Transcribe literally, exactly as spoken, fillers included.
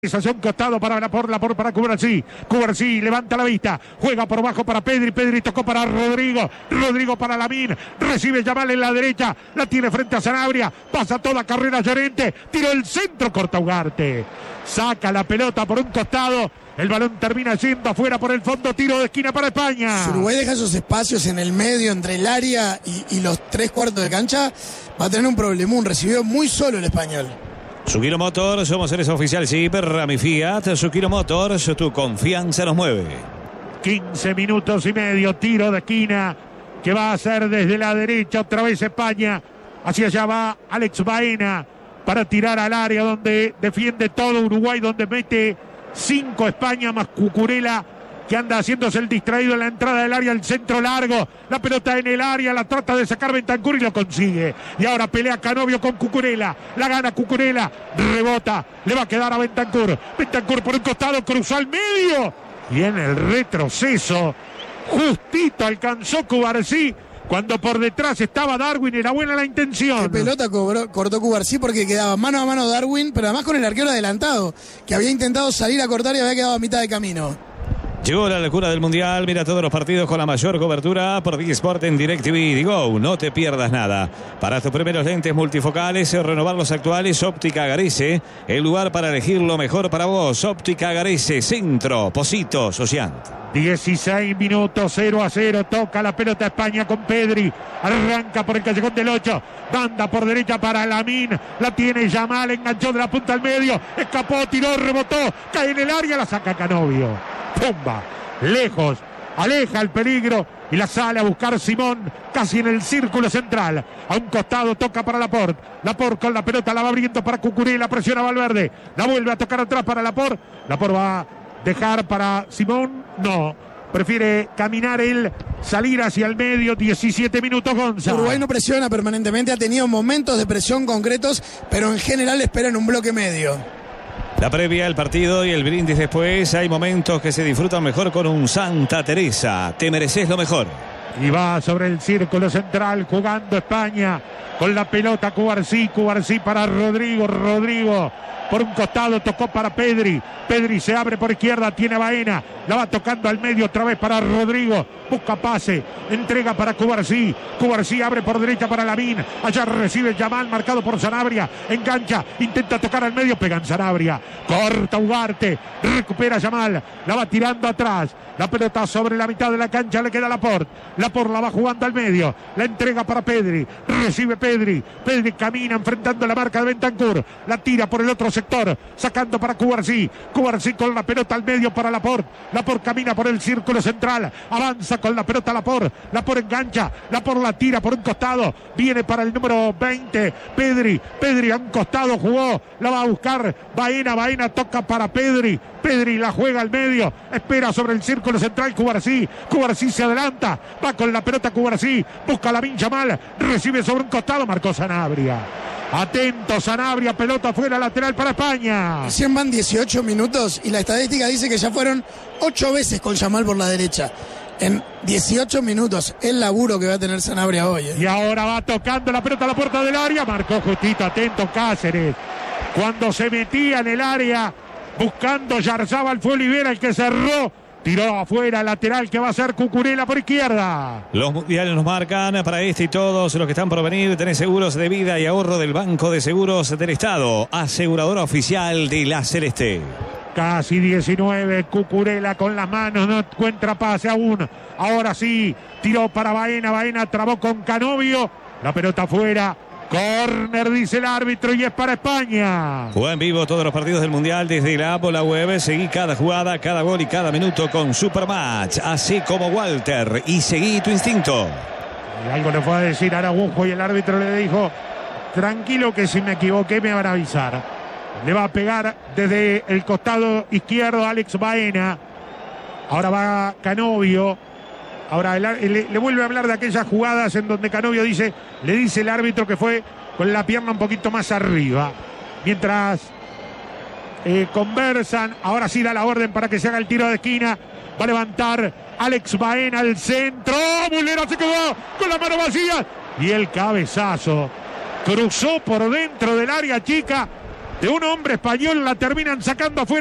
Hacia un costado para la por la por para Cubarsí. Cubarsí levanta la vista, juega por bajo para Pedri. Pedri tocó para Rodrigo. Rodrigo para Lamine. Recibe Yamal en la derecha. La tiene frente a Sanabria. Pasa toda carrera Llorente. Tiró el centro, corta Ugarte. Saca la pelota por un costado. El balón termina yendo afuera por el fondo. Tiro de esquina para España. Si Uruguay deja esos espacios en el medio entre el área y, y los tres cuartos de cancha, va a tener un problemón. Recibió muy solo el español. Sukiro Motors, somos eres oficial Jeep, Rami Fiat. Sukiro Motors, tu confianza nos mueve. quince minutos y medio, tiro de esquina que va a ser desde la derecha, otra vez España. Hacia allá va Alex Baena para tirar al área donde defiende todo Uruguay, donde mete cinco España más Cucurella, que anda haciéndose el distraído en la entrada del área, el centro largo, la pelota en el área, la trata de sacar Bentancur y lo consigue. Y ahora pelea Canovio con Cucurella, la gana Cucurella, rebota, le va a quedar a Bentancur. Bentancur por un costado, cruzó al medio y en el retroceso, justito alcanzó Cubarsí. Cuando por detrás estaba Darwin, era buena la intención. Qué pelota cobró, cortó Cubarsí porque quedaba mano a mano Darwin, pero además con el arquero adelantado, que había intentado salir a cortar y había quedado a mitad de camino. Llegó la locura del Mundial, mira todos los partidos con la mayor cobertura por DigiSport en DirecTV y Digo, no te pierdas nada. Para tus primeros lentes multifocales, renovar los actuales, Óptica Garese, el lugar para elegir lo mejor para vos. Óptica Garese, Centro, Positos, Ocean. dieciséis minutos, cero a cero, toca la pelota España con Pedri, arranca por el callejón del ocho, banda por derecha para Lamine, la tiene Yamal, enganchó de la punta al medio, escapó, tiró, rebotó, cae en el área, la saca Canovio. Pumba, lejos, aleja el peligro y la sale a buscar Simón casi en el círculo central. A un costado toca para Laporte. Laporte con la pelota la va abriendo para Cucurella, presiona a Valverde. La vuelve a tocar atrás para Laporte. Laporte va a dejar para Simón. No, prefiere caminar él, salir hacia el medio. diecisiete minutos, Gonza. Uruguay no presiona permanentemente, ha tenido momentos de presión concretos, pero en general espera en un bloque medio. La previa, el partido y el brindis después. Hay momentos que se disfrutan mejor con un Santa Teresa. Te mereces lo mejor. Y va sobre el círculo central jugando España con la pelota Cubarsí. Cubarsí para Rodrigo. Rodrigo por un costado tocó para Pedri. Pedri se abre por izquierda, tiene a Baena. La va tocando al medio otra vez para Rodrigo. Busca pase, entrega para Cubarsí. Cubarsí abre por derecha para Lamine. Allá recibe Yamal, marcado por Sanabria. Engancha, intenta tocar al medio, pega en Sanabria. Corta Ugarte, recupera Yamal. La va tirando atrás. La pelota sobre la mitad de la cancha, le queda Laporte. Laporte la va jugando al medio. La entrega para Pedri. Recibe Pedri. Pedri camina enfrentando la marca de Bentancur. La tira por el otro sector, sacando para Cubarsí. Cubarsí con la pelota al medio para Laporte. Laporte camina por el círculo central. Avanza con la pelota Laporte. Laporte engancha. Laporte la tira por un costado. Viene para el número veinte. Pedri. Pedri a un costado jugó. La va a buscar Baena. Baena toca para Pedri. Pedri la juega al medio. Espera sobre el círculo central Cubarsí. Cubarsí se adelanta. Va con la pelota Cubarsí. Busca la vincha mal. Recibe sobre un costado. Marcó Sanabria. Atento Sanabria, pelota fuera, lateral para España. Recién van dieciocho minutos y la estadística dice que ya fueron ocho veces con Yamal por la derecha. En dieciocho minutos, el laburo que va a tener Sanabria hoy. ¿eh? Y ahora va tocando la pelota a la puerta del área. Marcó justito, atento Cáceres. Cuando se metía en el área, buscando Yarzábal, fue Olivera el que cerró. Tiró afuera, lateral que va a ser Cucurella por izquierda. Los mundiales nos marcan para este y todos los que están por venir. Tenés seguros de vida y ahorro del Banco de Seguros del Estado. Aseguradora oficial de la Celeste. Casi diecinueve, Cucurella con las manos, no encuentra pase aún. Ahora sí, tiró para Baena, Baena trabó con Canovio. La pelota afuera. Corner, dice el árbitro, y es para España. Juega en vivo todos los partidos del Mundial desde la app o la web. Seguí cada jugada, cada gol y cada minuto con Supermatch. Así como Walter y seguí tu instinto. Y algo le fue a decir a Araujo y el árbitro le dijo: tranquilo que si me equivoqué me van a avisar. Le va a pegar desde el costado izquierdo Alex Baena. Ahora va Canovio. Ahora el, le, le vuelve a hablar de aquellas jugadas en donde Canovio dice, le dice el árbitro que fue con la pierna un poquito más arriba. Mientras eh, conversan, ahora sí da la orden para que se haga el tiro de esquina. Va a levantar Alex Baena al centro. ¡Oh, Mulera se quedó con la mano vacía! Y el cabezazo cruzó por dentro del área chica. de un hombre español, la terminan sacando afuera.